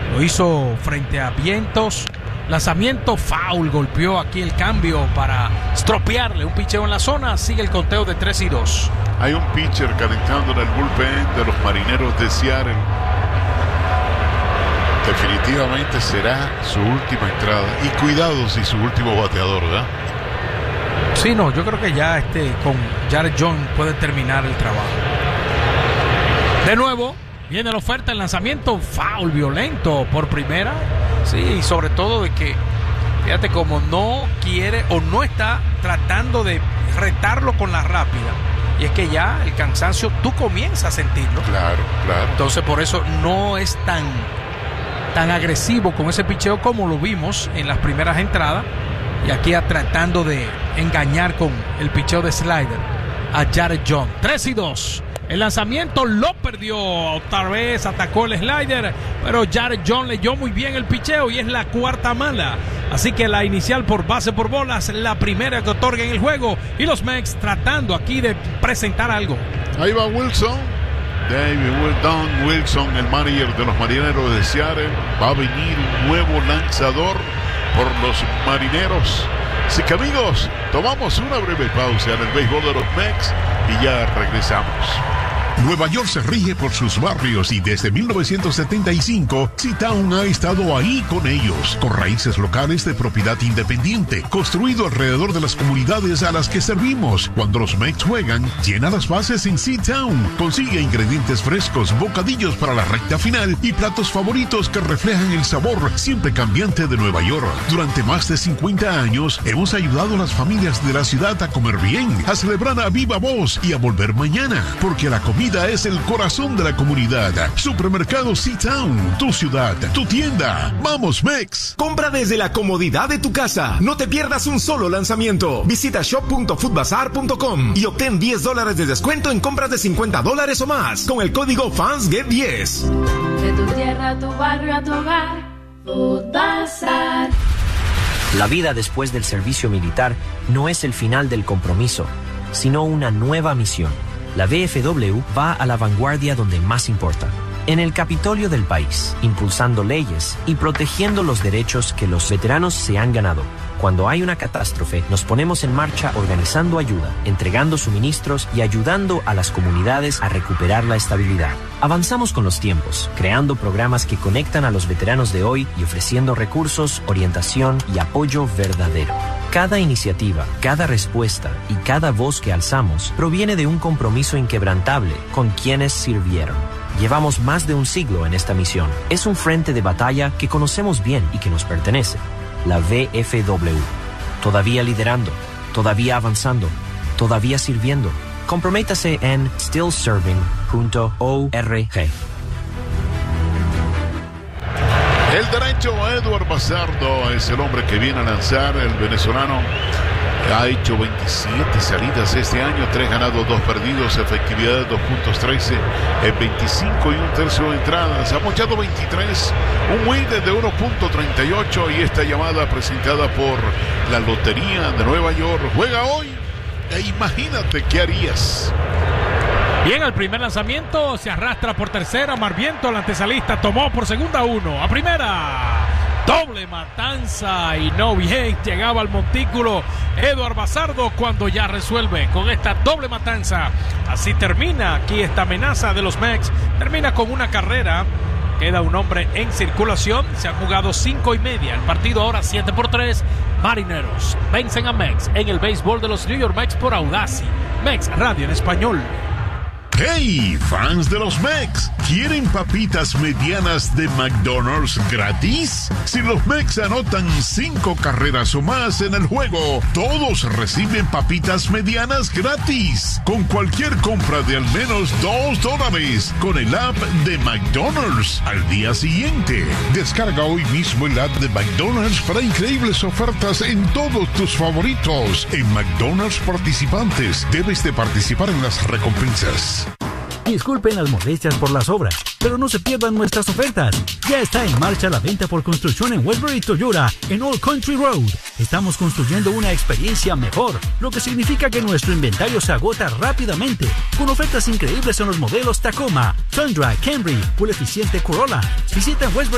Lo hizo frente a Vientos. Lanzamiento foul, golpeó aquí el cambio para estropearle un picheo en la zona. Sigue el conteo de 3-2. Hay un pitcher calentando en el bullpen de los Marineros de Seattle. Definitivamente será su última entrada. Y cuidado si su último bateador, ¿verdad? Sí, no, yo creo que ya con Jared Jones puede terminar el trabajo. De nuevo, viene la oferta, el lanzamiento foul, violento por primera. Sí, y sobre todo de que, fíjate, como no quiere o no está tratando de retarlo con la rápida. Y es que ya el cansancio, tú comienzas a sentirlo. Claro. Entonces por eso no es tan agresivo con ese picheo como lo vimos en las primeras entradas. Y aquí tratando de engañar con el picheo de slider a Jared Jones. 3-2. El lanzamiento lo perdió. Otra vez atacó el slider, pero Jared Jones leyó muy bien el picheo y es la cuarta mala. Así que la inicial por base por bolas, la primera que otorga en el juego. Y los Mex tratando aquí de presentar algo. Ahí va Wilson. Don Wilson, el manager de los Marineros de Seattle. Va a venir un nuevo lanzador por los Marineros. Así que amigos, tomamos una breve pausa en el béisbol de los Mex y ya regresamos. Nueva York se rige por sus barrios y desde 1975 C-Town ha estado ahí con ellos, con raíces locales de propiedad independiente, construido alrededor de las comunidades a las que servimos. Cuando los Mex juegan, llena las bases en C-Town, consigue ingredientes frescos, bocadillos para la recta final y platos favoritos que reflejan el sabor siempre cambiante de Nueva York. Durante más de 50 años hemos ayudado a las familias de la ciudad a comer bien, a celebrar a viva voz y a volver mañana, porque la comida es el corazón de la comunidad. Supermercado C-Town, tu ciudad, tu tienda. ¡Vamos, Mex! Compra desde la comodidad de tu casa. No te pierdas un solo lanzamiento. Visita shop.foodbazar.com y obtén $10 de descuento en compras de $50 o más con el código FANSGET10. De tu tierra a tu barrio a tu hogar, Food Bazar. La vida después del servicio militar no es el final del compromiso, sino una nueva misión. La VFW va a la vanguardia donde más importa, en el Capitolio del país, impulsando leyes y protegiendo los derechos que los veteranos se han ganado. Cuando hay una catástrofe, nos ponemos en marcha organizando ayuda, entregando suministros y ayudando a las comunidades a recuperar la estabilidad. Avanzamos con los tiempos, creando programas que conectan a los veteranos de hoy y ofreciendo recursos, orientación y apoyo verdadero. Cada iniciativa, cada respuesta y cada voz que alzamos proviene de un compromiso inquebrantable con quienes sirvieron. Llevamos más de un siglo en esta misión. Es un frente de batalla que conocemos bien y que nos pertenece. La VFW. Todavía liderando, todavía avanzando, todavía sirviendo. Comprométase en stillserving.org. El derecho a Eduard Bazardo es el hombre que viene a lanzar. El venezolano ha hecho 27 salidas este año, 3 ganados, 2 perdidos, efectividad de 2.13 en 25 y un tercio de entradas. Ha mochado 23, un win de 1.38 y esta llamada presentada por la Lotería de Nueva York. Juega hoy e imagínate qué harías. Bien, el primer lanzamiento se arrastra por tercera. Marviento, el antesalista, tomó por segunda 1. A primera, doble matanza y no bien llegaba al montículo Eduard Bazardo cuando ya resuelve con esta doble matanza. Así termina aquí esta amenaza de los Mex. Termina con una carrera. Queda un hombre en circulación. Se han jugado 5 y media. El partido ahora 7-3. Marineros vencen a Mex en el béisbol de los New York Mets por Audacy. Mex Radio en español. ¡Hey, fans de los Mex! ¿Quieren papitas medianas de McDonald's gratis? Si los Mex anotan 5 carreras o más en el juego, todos reciben papitas medianas gratis. Con cualquier compra de al menos $2 con el app de McDonald's al día siguiente. Descarga hoy mismo el app de McDonald's para increíbles ofertas en todos tus favoritos. En McDonald's participantes, debes de participar en las recompensas. Disculpen las molestias por las obras, pero no se pierdan nuestras ofertas. Ya está en marcha la venta por construcción en Westbury Toyota, en Old Country Road. Estamos construyendo una experiencia mejor, lo que significa que nuestro inventario se agota rápidamente, con ofertas increíbles en los modelos Tacoma, Tundra, Camry, Full eficiente Corolla. Visita Westbury